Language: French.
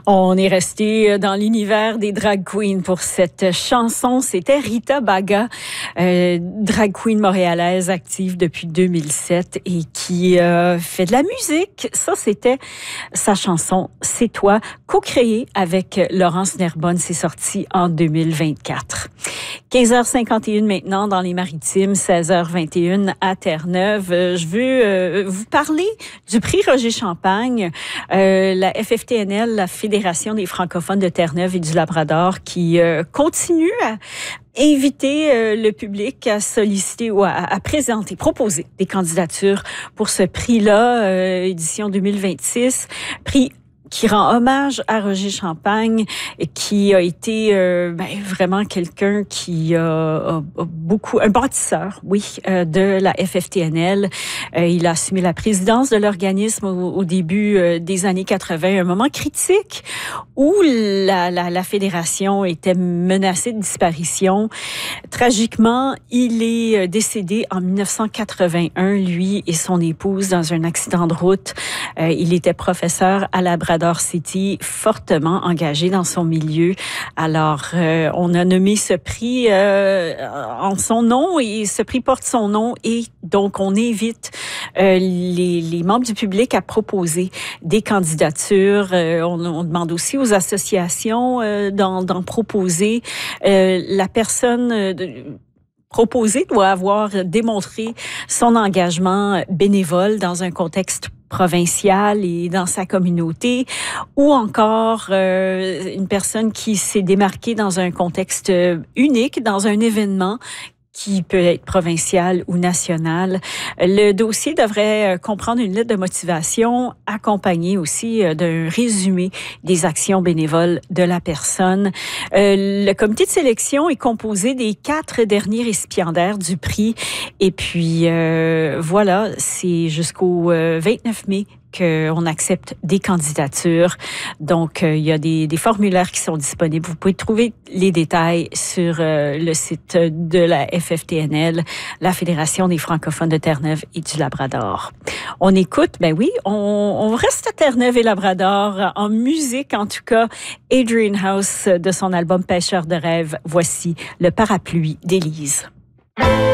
On est resté dans l'univers des drag queens pour cette chanson. C'était Rita Baga, drag queen montréalaise active depuis 2007 et qui fait de la musique. Ça, c'était sa chanson « C'est toi », co-créée avec Laurence Nerbonne. C'est sorti en 2024. 15h51 maintenant dans les Maritimes, 16h21 à Terre-Neuve. Je veux vous parler du prix Roger Champagne, la FFTNL, la Fédération des francophones de Terre-Neuve et du Labrador, qui continue à inviter le public à solliciter ou à présenter, proposer des candidatures pour ce prix-là, édition 2026, prix qui rend hommage à Roger Champagne, qui a été vraiment quelqu'un qui a beaucoup, un bâtisseur, de la FFTNL. Il a assumé la présidence de l'organisme au début des années 80, un moment critique où la fédération était menacée de disparition. Tragiquement, il est décédé en 1981, lui et son épouse, dans un accident de route. Il était professeur à Labrador City, fortement engagé dans son milieu. Alors, on a nommé ce prix en son nom et ce prix porte son nom et donc on invite les membres du public à proposer des candidatures. On demande aussi aux associations d'en proposer. La personne proposée doit avoir démontré son engagement bénévole dans un contexte provincial et dans sa communauté, ou encore une personne qui s'est démarquée dans un contexte unique, dans un événement qui peut être provincial ou national. Le dossier devrait comprendre une lettre de motivation accompagnée aussi d'un résumé des actions bénévoles de la personne. Le comité de sélection est composé des 4 derniers récipiendaires du prix. Et puis, voilà, c'est jusqu'au 29 mai qu'on accepte des candidatures. Donc, il y a des formulaires qui sont disponibles. Vous pouvez trouver les détails sur le site de la FFTNL, la Fédération des francophones de Terre-Neuve et du Labrador. On écoute, on reste à Terre-Neuve et Labrador, en musique en tout cas, Adrian House de son album Pêcheur de rêve. Voici Le parapluie d'Élise.